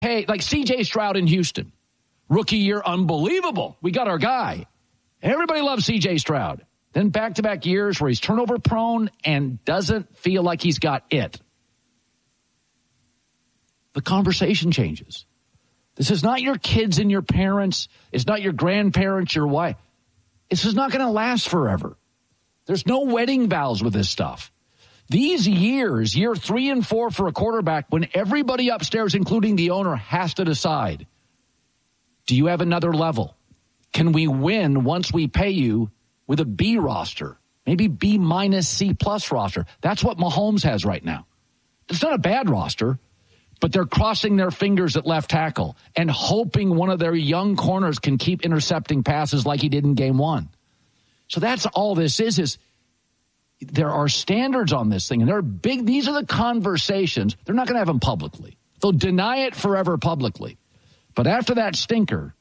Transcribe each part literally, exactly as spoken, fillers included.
Hey, like C J Stroud in Houston. Rookie year, unbelievable. We got our guy. Everybody loves C J Stroud. Then back-to-back years where he's turnover prone and doesn't feel like he's got it. The conversation changes. This is not your kids and your parents. It's not your grandparents, your wife. This is not going to last forever. There's no wedding vows with this stuff. These years, year three and four for a quarterback, when everybody upstairs, including the owner, has to decide, do you have another level? Can we win once we pay you with a B roster? Maybe B minus C plus roster. That's what Mahomes has right now. It's not a bad roster, but they're crossing their fingers at left tackle and hoping one of their young corners can keep intercepting passes like he did in game one. So that's all this is, is there are standards on this thing, and they're big. These are the conversations. They're not going to have them publicly. They'll deny it forever publicly. But after that stinker,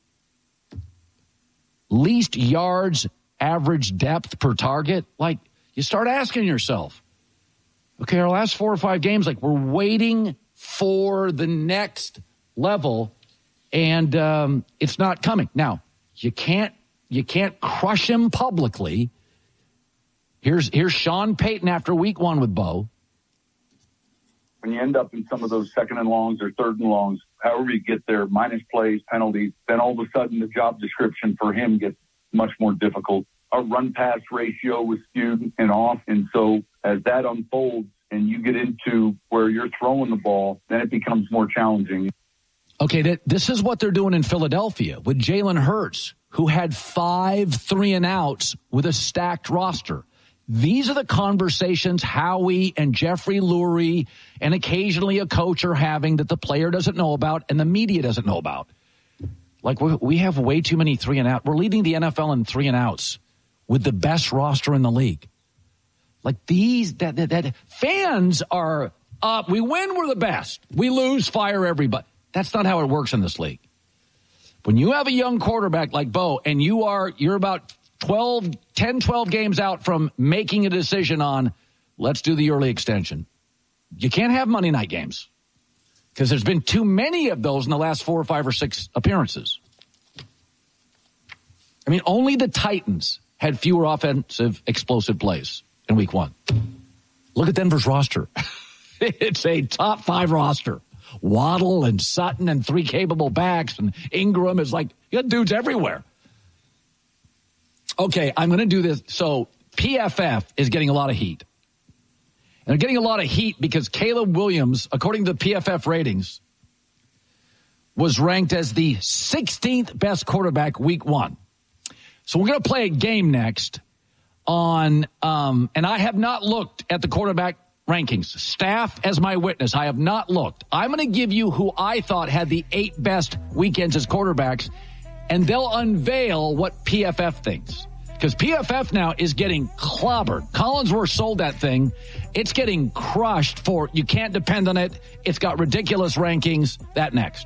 least yards, average depth per target, like you start asking yourself, okay, our last four or five games, like we're waiting for the next level, and um, it's not coming. Now, you can't you can't crush him publicly. Here's here's Sean Payton after week one with Bo. When you end up in some of those second and longs or third and longs, however you get there, minus plays, penalties, then all of a sudden the job description for him gets much more difficult. Our run-pass ratio was skewed and off, and so as that unfolds and you get into where you're throwing the ball, then it becomes more challenging. Okay, th- this is what they're doing in Philadelphia with Jalen Hurts, who had five three-and-outs with a stacked roster. These are the conversations Howie and Jeffrey Lurie and occasionally a coach are having that the player doesn't know about and the media doesn't know about. Like, we have way too many three and out. We're leading the N F L in three and outs with the best roster in the league. Like these, that, that, that fans are up. We win, we're the best. We lose, fire everybody. That's not how it works in this league. When you have a young quarterback like Bo and you are, you're about twelve, ten, twelve games out from making a decision on, let's do the early extension. You can't have Monday night games because there's been too many of those in the last four or five or six appearances. I mean, only the Titans had fewer offensive explosive plays in week one. Look at Denver's roster. It's a top five roster. Waddle and Sutton and three capable backs, and Ingram is like, you got dudes everywhere. Okay, I'm going to do this. So P F F is getting a lot of heat. And they're getting a lot of heat because Caleb Williams, according to the P F F ratings, was ranked as the sixteenth best quarterback week one. So we're going to play a game next on, um, and I have not looked at the quarterback rankings. Staff as my witness. I have not looked. I'm going to give you who I thought had the eight best weekends as quarterbacks, and they'll unveil what P F F thinks. Because P F F now is getting clobbered. Collinsworth sold that thing. It's getting crushed for, you can't depend on it. It's got ridiculous rankings. That next.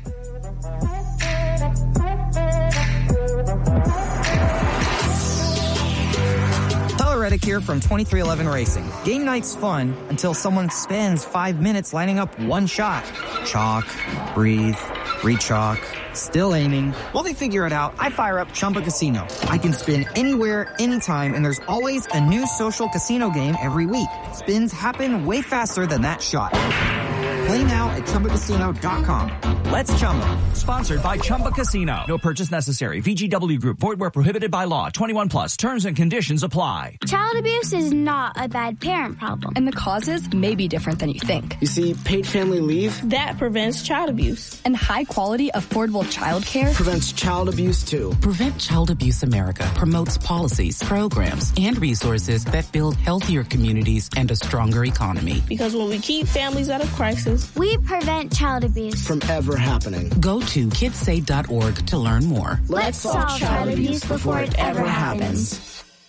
Reddick here from twenty-three eleven Racing. Game night's fun until someone spends five minutes lining up one shot. Chalk, breathe, re-chalk, still aiming. While they figure it out, I fire up Chumba Casino. I can spin anywhere, anytime, and there's always a new social casino game every week. Spins happen way faster than that shot. Play now at Chumba Casino dot com. Let's Chumba. Sponsored by Chumba Casino. No purchase necessary. V G W Group. Void where prohibited by law. twenty-one plus. Terms and conditions apply. Child abuse is not a bad parent problem. And the causes may be different than you think. You see, paid family leave. That prevents child abuse. And high-quality, affordable child care. Prevents child abuse, too. Prevent Child Abuse America promotes policies, programs, and resources that build healthier communities and a stronger economy. Because when we keep families out of crisis, we prevent child abuse from ever happening. Go to kids save dot org to learn more. Let's solve child abuse before it ever happens.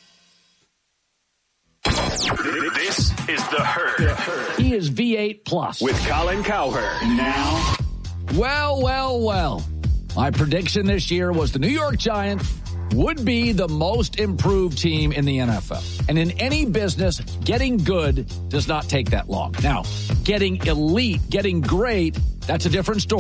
This is The Herd. He is V eight plus. With Colin Cowherd. Now. Well, well, well. My prediction this year was the New York Giants would be the most improved team in the N F L. And in any business, getting good does not take that long. Now, getting elite, getting great, that's a different story.